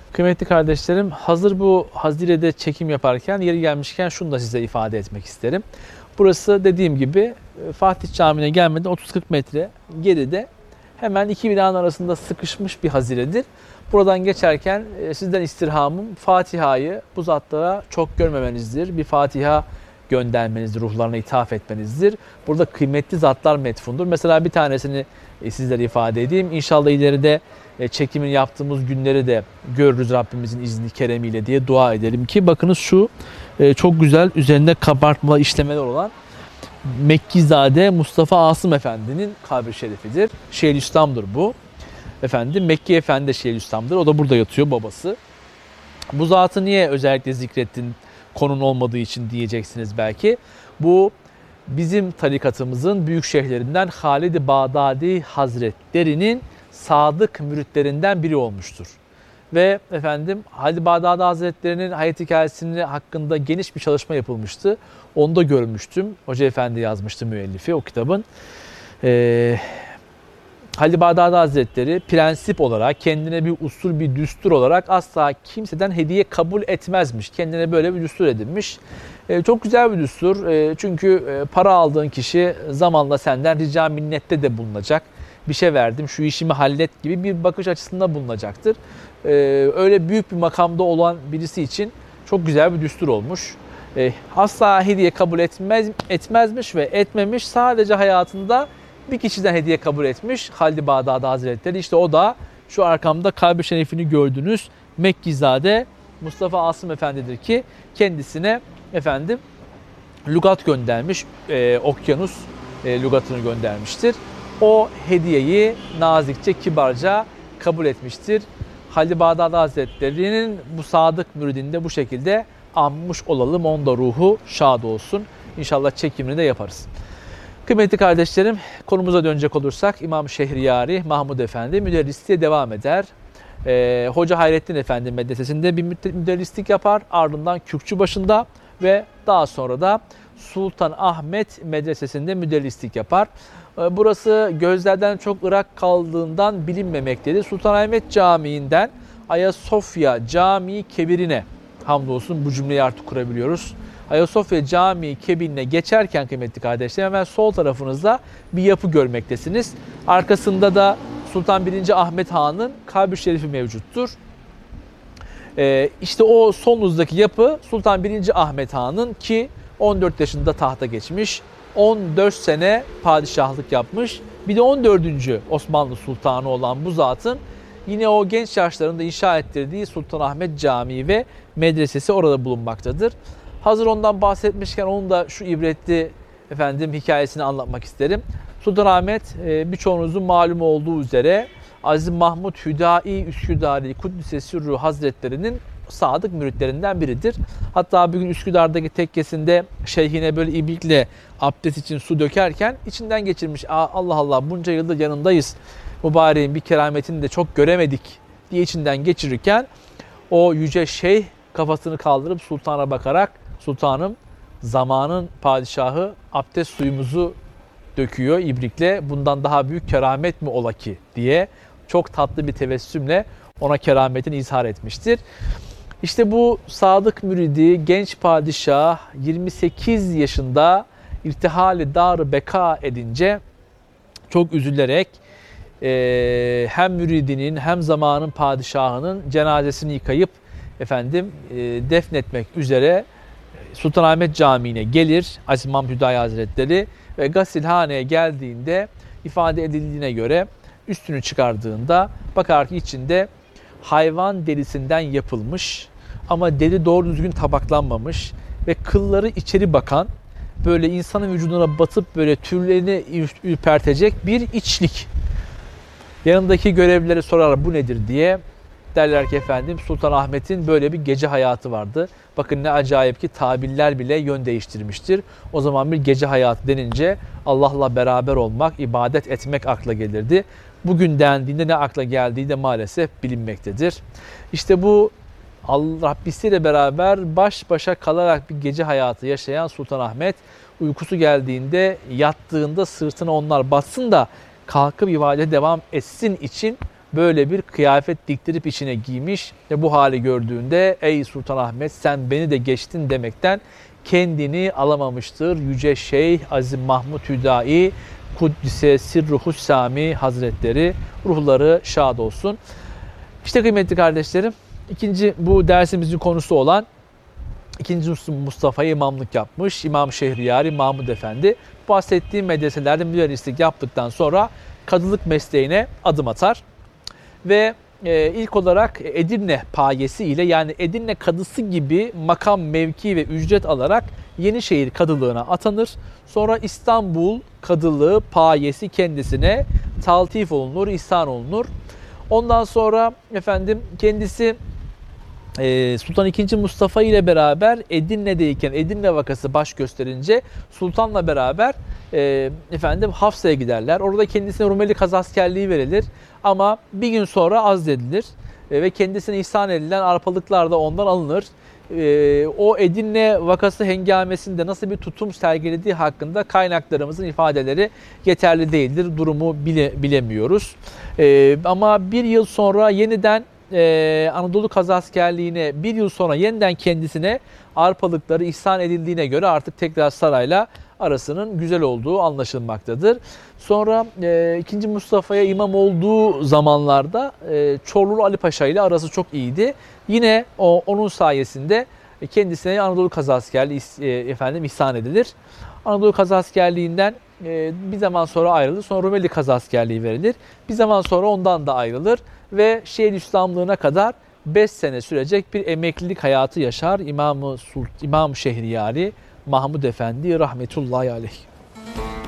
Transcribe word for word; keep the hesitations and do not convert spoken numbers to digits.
Kıymetli kardeşlerim, hazır bu Hazire'de çekim yaparken yeri gelmişken şunu da size ifade etmek isterim. Burası dediğim gibi Fatih Camii'ne gelmeden otuz kırk metre geride, hemen iki binanın arasında sıkışmış bir Hazire'dir. Buradan geçerken sizden istirhamım Fatiha'yı bu zatlara çok görmemenizdir. Bir Fatiha göndermenizdir, ruhlarına ithaf etmenizdir. Burada kıymetli zatlar metfundur. Mesela bir tanesini sizlere ifade edeyim. İnşallah ileride çekimini yaptığımız günleri de görürüz Rabbimizin izni keremiyle diye dua edelim ki bakınız şu çok güzel üzerinde kabartmalı işlemeler olan Mekkizade Mustafa Asım Efendi'nin kabri şerifidir. Şeyhülislam'dır bu. Efendim Mekki Efendi de Şeyhülislam'dır. O da burada yatıyor, babası. Bu zatı niye özellikle zikrettin konun olmadığı için diyeceksiniz belki. Bu bizim tarikatımızın büyük şeyhlerinden Halid-i Bağdadi Hazretleri'nin sadık müritlerinden biri olmuştur. Ve efendim Halid-i Bağdadi Hazretleri'nin hayat hikayesini hakkında geniş bir çalışma yapılmıştı. Onu da görmüştüm. Hoca Efendi yazmıştı müellifi o kitabın. Ee, Halid-i Bağdadi Hazretleri prensip olarak, kendine bir usul, bir düstur olarak asla kimseden hediye kabul etmezmiş. Kendine böyle bir düstur edinmiş. Ee, çok güzel bir düstur. Ee, çünkü e, para aldığın kişi zamanla senden rica minnette de bulunacak. Bir şey verdim, şu işimi hallet gibi bir bakış açısında bulunacaktır. Ee, öyle büyük bir makamda olan birisi için çok güzel bir düstur olmuş. Ee, asla hediye kabul etmez, etmezmiş ve etmemiş. Sadece hayatında bir kişiden hediye kabul etmiş Halid-i Bağdadi Hazretleri. İşte o da şu arkamda kabri şerifini gördüğünüz Mekkizade Mustafa Asım Efendi'dir ki kendisine efendim lügat göndermiş, e, okyanus e, lügatını göndermiştir. O hediyeyi nazikçe, kibarca kabul etmiştir. Halid-i Bağdadi Hazretleri'nin bu sadık müridinde bu şekilde anmış olalım. Onda ruhu şad olsun. İnşallah çekimini de yaparız. Kıymetli kardeşlerim, konumuza dönecek olursak İmam Şehriyari Mahmud Efendi müderrisliğe devam eder. Ee, Hoca Hayrettin Efendi medresesinde bir müderrislik yapar. Ardından Kürkçübaşı'nda ve daha sonra da Sultan Ahmet medresesinde müderrislik yapar. Ee, burası gözlerden çok ırak kaldığından bilinmemektedir. Sultanahmet Camii'nden Ayasofya Camii Kebir'ine, hamdolsun bu cümleyi artık kurabiliyoruz. Ayasofya Camii Kebir'ine geçerken kıymetli kardeşlerim hemen sol tarafınızda bir yapı görmektesiniz. Arkasında da Sultan birinci. Ahmet Han'ın kabri şerifi mevcuttur. Ee, işte o solunuzdaki yapı Sultan birinci. Ahmet Han'ın ki on dört yaşında tahta geçmiş. on dört sene padişahlık yapmış. Bir de on dördüncü. Osmanlı Sultanı olan bu zatın yine o genç yaşlarında inşa ettirdiği Sultanahmet Camii ve medresesi orada bulunmaktadır. Hazır ondan bahsetmişken onun da şu ibretli efendim hikayesini anlatmak isterim. Sultanahmet birçoğunuzun malum olduğu üzere Aziz Mahmud Hüdayi Üsküdari Kuddise Sürru Hazretleri'nin sadık müritlerinden biridir. Hatta bugün Üsküdar'daki tekkesinde şeyhine böyle iblikle abdest için su dökerken içinden geçirmiş. Allah Allah bunca yıldır yanındayız. Mübareğin bir kerametini de çok göremedik diye içinden geçirirken o yüce şeyh kafasını kaldırıp sultana bakarak sultanım zamanın padişahı abdest suyumuzu döküyor ibrikle, bundan daha büyük keramet mi ola ki diye çok tatlı bir tebessümle ona kerametini izhar etmiştir. İşte bu sadık müridi genç padişah yirmi sekiz yaşında irtihali dar-ı beka edince çok üzülerek e, hem müridinin hem zamanın padişahının cenazesini yıkayıp efendim e, defnetmek üzere Sultanahmet Camii'ne gelir Aziz Mahmud Hüdayi Hazretleri ve gasilhaneye geldiğinde ifade edildiğine göre üstünü çıkardığında bakar ki içinde hayvan derisinden yapılmış ama deri doğru düzgün tabaklanmamış ve kılları içeri bakan, böyle insanın vücuduna batıp böyle tüylerini ürpertecek bir içlik. Yanındaki görevlileri sorar bu nedir diye. Derler ki efendim Sultanahmet'in böyle bir gece hayatı vardı. Bakın ne acayip ki tabirler bile yön değiştirmiştir. O zaman bir gece hayatı denince Allah'la beraber olmak, ibadet etmek akla gelirdi. Bugün dendiğinde ne akla geldiği de maalesef bilinmektedir. İşte bu Allah Rabbisiyle beraber baş başa kalarak bir gece hayatı yaşayan Sultanahmet uykusu geldiğinde yattığında sırtına onlar bassın da kalkıp ibadete devam etsin için böyle bir kıyafet diktirip içine giymiş ve bu hali gördüğünde ey Sultanahmet sen beni de geçtin demekten kendini alamamıştır. Yüce Şeyh Azim Mahmud Hüdayi Kuddise Sirruhus Sami Hazretleri ruhları şad olsun. İşte kıymetli kardeşlerim, ikinci bu dersimizin konusu olan ikinci Mustafa'ya imamlık yapmış İmam Şehriyari Mahmud Efendi. Bahsettiğim medreselerde müderrislik yaptıktan sonra kadılık mesleğine adım atar. Ve e, ilk olarak Edirne payesi ile yani Edirne kadısı gibi makam, mevki ve ücret alarak Yenişehir kadılığına atanır. Sonra İstanbul kadılığı payesi kendisine taltif olunur, ihsan olunur. Ondan sonra efendim kendisi e, Sultan ikinci. Mustafa ile beraber Edirne'deyken Edirne vakası baş gösterince Sultan'la beraber e, efendim Hafsa'ya giderler. Orada kendisine Rumeli kazaskerliği verilir. Ama bir gün sonra azledilir e, ve kendisine ihsan edilen arpalıklar da ondan alınır. E, o Edirne vakası hengamesinde nasıl bir tutum sergilediği hakkında kaynaklarımızın ifadeleri yeterli değildir. Durumu bile, bilemiyoruz. E, ama bir yıl sonra yeniden Ee, Anadolu kazaskerliğine bir yıl sonra yeniden kendisine arpalıkları ihsan edildiğine göre artık tekrar sarayla arasının güzel olduğu anlaşılmaktadır. Sonra e, ikinci. Mustafa'ya imam olduğu zamanlarda e, Çorlulu Ali Paşa ile arası çok iyiydi. Yine o, onun sayesinde kendisine Anadolu kazaskerliği e, efendim ihsan edilir. Anadolu kazaskerliğinden e, bir zaman sonra ayrılır. Sonra Rumeli kazaskerliği verilir. Bir zaman sonra ondan da ayrılır. Ve Şeyhülislamlığına kadar beş sene sürecek bir emeklilik hayatı yaşar İmam-ı İmam Şehriyari Mahmud Efendi rahmetullahi aleyh.